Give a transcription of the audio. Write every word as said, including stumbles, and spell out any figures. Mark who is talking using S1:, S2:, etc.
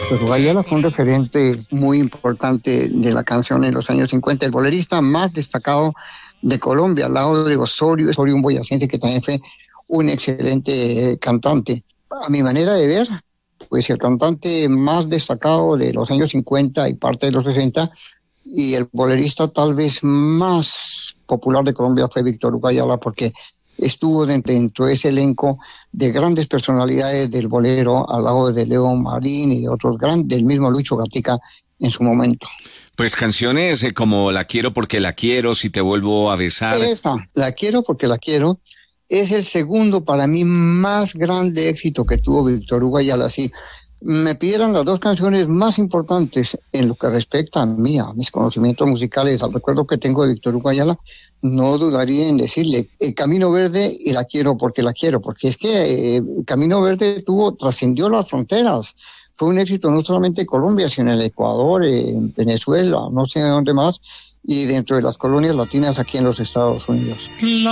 S1: Víctor Ayala fue un referente muy importante de la canción en los años cincuenta, el bolerista más destacado de Colombia, al lado de Osorio, Osorio un boyacense que también fue un excelente cantante. A mi manera de ver, pues el cantante más destacado de los años cincuenta y parte de los sesenta, y el bolerista tal vez más popular de Colombia fue Víctor Hugo Ayala, porque estuvo dentro de ese elenco de grandes personalidades del bolero al lado de León Marín y de otros grandes, del mismo Lucho Gatica en su momento.
S2: Pues canciones eh, como La quiero porque la quiero, Si te vuelvo a besar.
S1: Esa, La quiero porque la quiero, es el segundo para mí más grande éxito que tuvo Víctor Hugo Ayala. Si me pidieran las dos canciones más importantes en lo que respecta a mí, a mis conocimientos musicales, al recuerdo que tengo de Víctor Hugo Ayala, no dudaría en decirle el Camino Verde y La quiero porque la quiero, porque es que eh, Camino Verde tuvo, trascendió las fronteras. Fue un éxito no solamente en Colombia, sino en el Ecuador, en Venezuela, no sé dónde más, y dentro de las colonias latinas aquí en los Estados Unidos.